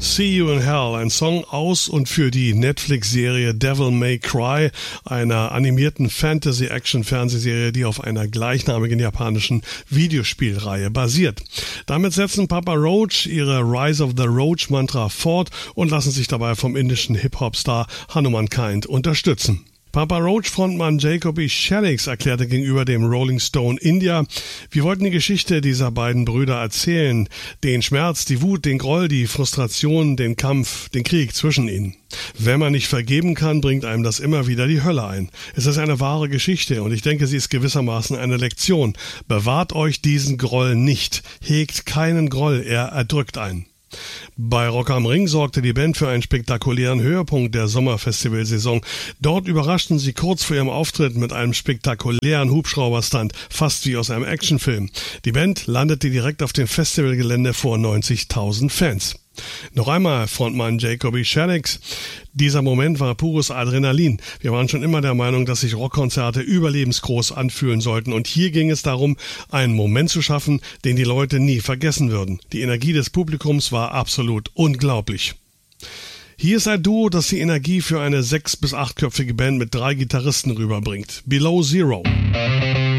See You in Hell, ein Song aus und für die Netflix-Serie Devil May Cry, einer animierten Fantasy-Action-Fernsehserie, die auf einer gleichnamigen japanischen Videospielreihe basiert. Damit setzen Papa Roach ihre Rise of the Roach-Mantra fort und lassen sich dabei vom indischen Hip-Hop-Star Hanuman Kind unterstützen. Papa Roach-Frontmann Jacoby Shaddix erklärte gegenüber dem Rolling Stone India: Wir wollten die Geschichte dieser beiden Brüder erzählen, den Schmerz, die Wut, den Groll, die Frustration, den Kampf, den Krieg zwischen ihnen. Wenn man nicht vergeben kann, bringt einem das immer wieder die Hölle ein. Es ist eine wahre Geschichte und ich denke, sie ist gewissermaßen eine Lektion. Bewahrt euch diesen Groll nicht, hegt keinen Groll, er erdrückt einen. Bei Rock am Ring sorgte die Band für einen spektakulären Höhepunkt der Sommerfestivalsaison. Dort überraschten sie kurz vor ihrem Auftritt mit einem spektakulären Hubschrauberstunt, fast wie aus einem Actionfilm. Die Band landete direkt auf dem Festivalgelände vor 90.000 Fans. Noch einmal Frontmann Jacoby Shaddix: Dieser Moment war pures Adrenalin. Wir waren schon immer der Meinung, dass sich Rockkonzerte überlebensgroß anfühlen sollten. Und hier ging es darum, einen Moment zu schaffen, den die Leute nie vergessen würden. Die Energie des Publikums war absolut unglaublich. Hier ist ein Duo, das die Energie für eine 6- bis 8-köpfige Band mit 3 Gitarristen rüberbringt. Below Zero.